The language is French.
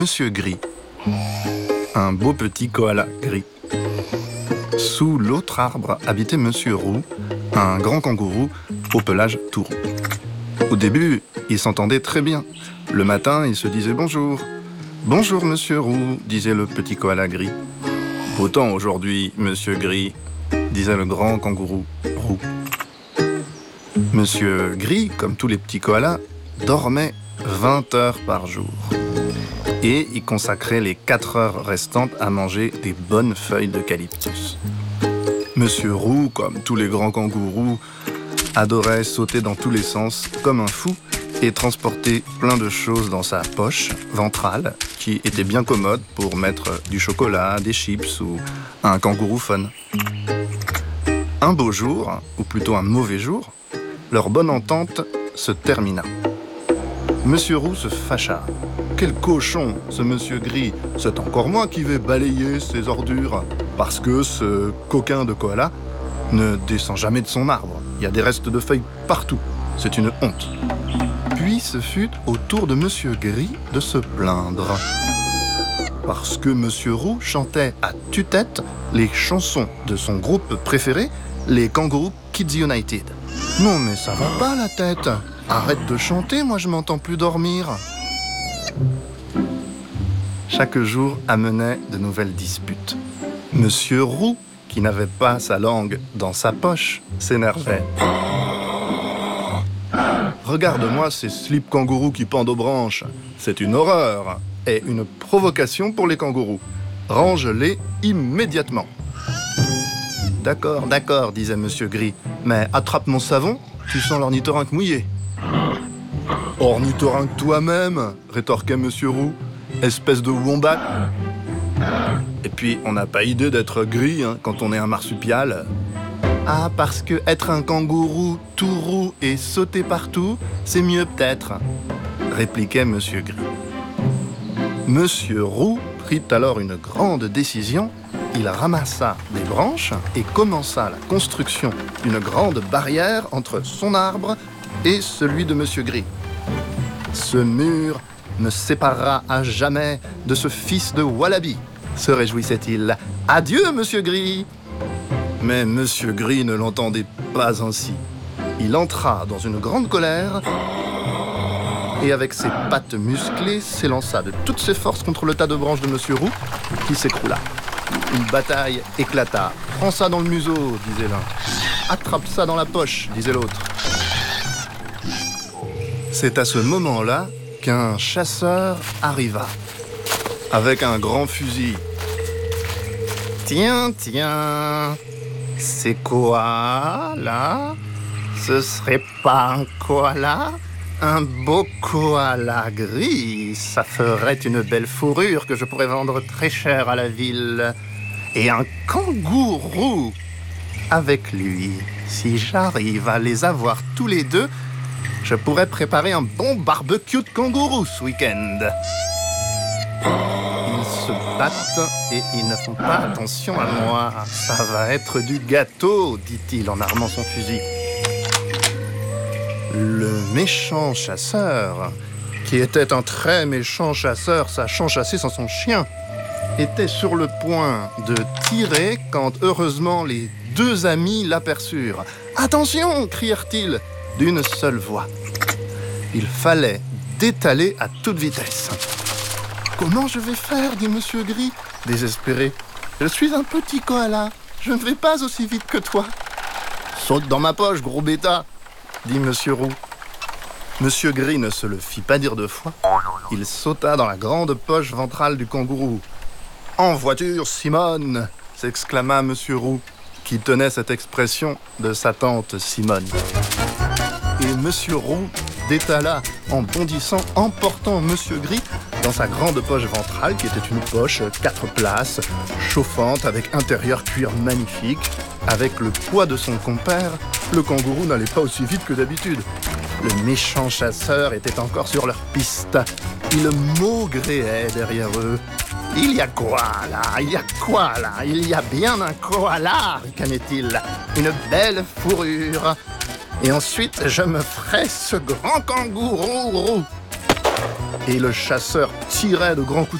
Monsieur Gris, un beau petit koala gris. Sous l'autre arbre habitait Monsieur Roux, un grand kangourou au pelage tout roux. Au début, ils s'entendaient très bien. Le matin, ils se disaient bonjour. Bonjour Monsieur Roux, disait le petit koala gris. Beau temps aujourd'hui, Monsieur Gris, disait le grand kangourou roux. Monsieur Gris, comme tous les petits koalas, dormait 20 heures par jour. Et il consacrait les 4 heures restantes à manger des bonnes feuilles d'eucalyptus. Monsieur Roux, comme tous les grands kangourous, adorait sauter dans tous les sens comme un fou et transporter plein de choses dans sa poche ventrale qui était bien commode pour mettre du chocolat, des chips ou un kangourouphone. Un beau jour, ou plutôt un mauvais jour, leur bonne entente se termina. Monsieur Roux se fâcha. Quel cochon, ce Monsieur Gris. C'est encore moi qui vais balayer ses ordures. Parce que ce coquin de koala ne descend jamais de son arbre. Il y a des restes de feuilles partout. C'est une honte. Puis ce fut au tour de Monsieur Gris de se plaindre. Parce que Monsieur Roux chantait à tue-tête les chansons de son groupe préféré, les Kangourou Kids United. Non mais ça va pas la tête. Arrête de chanter, moi je m'entends plus dormir. Chaque jour amenait de nouvelles disputes. Monsieur Roux, qui n'avait pas sa langue dans sa poche, s'énervait. Regarde-moi ces slips kangourous qui pendent aux branches. C'est une horreur et une provocation pour les kangourous. Range-les immédiatement. D'accord, d'accord, disait Monsieur Gris. Mais attrape mon savon, tu sens l'ornithorynque mouillé. Ornithorynque toi-même, rétorquait Monsieur Roux. Espèce de wombat. Et puis, on n'a pas idée d'être gris quand on est un marsupial. Ah, parce que être un kangourou tout roux et sauter partout, c'est mieux peut-être, répliquait Monsieur Gris. Monsieur Roux prit alors une grande décision. Il ramassa des branches et commença la construction d'une grande barrière entre son arbre et celui de Monsieur Gris. Ce mur me séparera à jamais de ce fils de Wallaby, se réjouissait-il. Adieu, Monsieur Gris. Mais Monsieur Gris ne l'entendait pas ainsi. Il entra dans une grande colère et avec ses pattes musclées s'élança de toutes ses forces contre le tas de branches de Monsieur Roux qui s'écroula. Une bataille éclata. Prends ça dans le museau, disait l'un. Attrape ça dans la poche, disait l'autre. C'est à ce moment-là qu'un chasseur arriva, avec un grand fusil. Tiens, c'est quoi, là? Ce serait pas un koala? Un beau koala gris, ça ferait une belle fourrure que je pourrais vendre très cher à la ville. Et un kangourou avec lui. Si j'arrive à les avoir tous les deux, je pourrais préparer un bon barbecue de kangourou ce week-end. Ils se battent et ils ne font pas attention à moi. Ça va être du gâteau, dit-il en armant son fusil. Le méchant chasseur, qui était un très méchant chasseur sachant chasser sans son chien, était sur le point de tirer quand heureusement les deux amis l'aperçurent. « Attention !» crièrent-ils d'une seule voix. Il fallait détaler à toute vitesse. « Comment je vais faire ?» dit Monsieur Gris, désespéré. « Je suis un petit koala, je ne vais pas aussi vite que toi. »« Saute dans ma poche, gros bêta !» dit Monsieur Roux. Monsieur Gris ne se le fit pas dire deux fois. Il sauta dans la grande poche ventrale du kangourou. « En voiture, Simone !» s'exclama Monsieur Roux, qui tenait cette expression de sa tante Simone. Et Monsieur Roux détala en bondissant, emportant Monsieur Gris dans sa grande poche ventrale, qui était une poche 4 places, chauffante, avec intérieur cuir magnifique. Avec le poids de son compère, le kangourou n'allait pas aussi vite que d'habitude. Le méchant chasseur était encore sur leur piste. Il maugréait derrière eux. « Il y a quoi là? Il y a quoi là? Il y a bien un koala !» ricanait-il. « Une belle fourrure. Et ensuite, je me ferai ce grand kangourou roux. » Et le chasseur tirait de grands coups